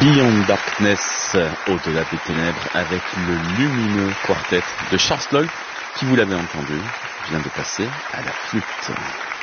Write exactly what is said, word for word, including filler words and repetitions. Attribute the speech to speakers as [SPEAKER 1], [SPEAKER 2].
[SPEAKER 1] Beyond Darkness, au-delà des ténèbres, avec le lumineux quartet de Charles Lloyd, qui, vous l'avez entendu, vient de passer à la flûte.